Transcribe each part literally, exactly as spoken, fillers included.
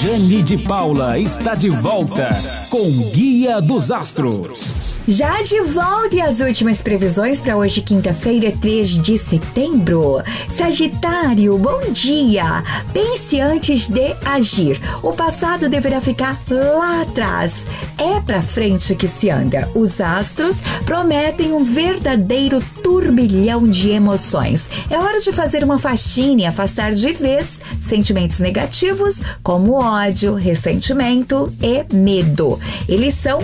Jane de Paula está de volta com Guia dos Astros. Já de volta e as últimas previsões para hoje, quinta-feira, três de setembro. Sagitário, bom dia. Pense antes de agir. O passado deverá ficar lá atrás. É pra frente que se anda. Os astros prometem um verdadeiro turbilhão de emoções. É hora de fazer uma faxina e afastar de vez sentimentos negativos como ódio, ressentimento e medo. Eles são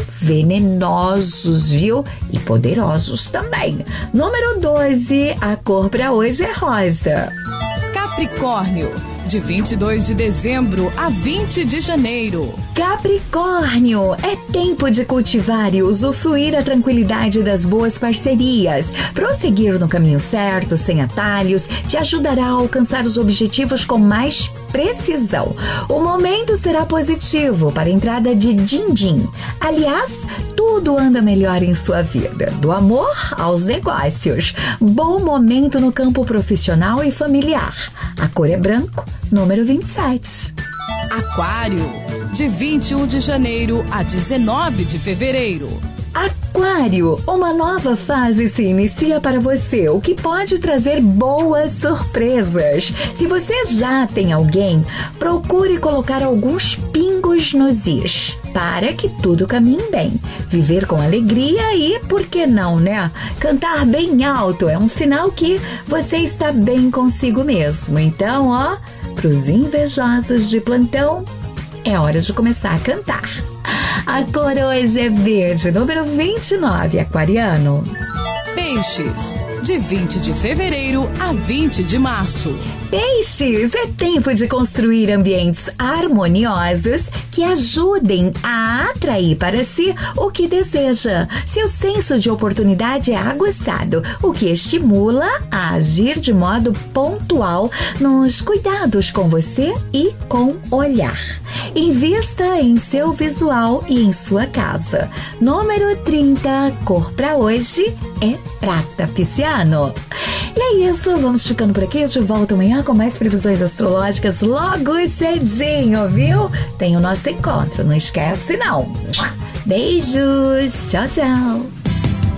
venenosos, viu? E poderosos também. Número doze, a cor para hoje é rosa. Capricórnio, de vinte e dois de dezembro a vinte de janeiro. Capricórnio, é tempo de cultivar e usufruir a tranquilidade das boas parcerias. Prosseguir no caminho certo, sem atalhos, te ajudará a alcançar os objetivos com mais precisão. O momento será positivo para a entrada de din-din. Aliás, tudo anda melhor em sua vida, do amor aos negócios. Bom momento no campo profissional e familiar. A cor é branco, número vinte e sete. Aquário, de vinte e um de janeiro a dezenove de fevereiro. Aquário, uma nova fase se inicia para você, o que pode trazer boas surpresas. Se você já tem alguém, procure colocar alguns pingos nos is, para que tudo caminhe bem. Viver com alegria e, por que não, né? Cantar bem alto é um sinal que você está bem consigo mesmo. Então, ó, pros invejosos de plantão, é hora de começar a cantar. A cor hoje é verde, número vinte e nove, aquariano. Peixes, de vinte de fevereiro a vinte de março. Peixes, é tempo de construir ambientes harmoniosos que ajudem a atrair para si o que deseja. Seu senso de oportunidade é aguçado, o que estimula a agir de modo pontual nos cuidados com você e com o olhar. Invista em seu visual e em sua casa. Número trinta, cor para hoje é prata pisciano. E é isso, vamos ficando por aqui. De volta amanhã com mais previsões astrológicas logo cedinho, viu? Tem o nosso encontro, não esquece não. Beijos, tchau, tchau.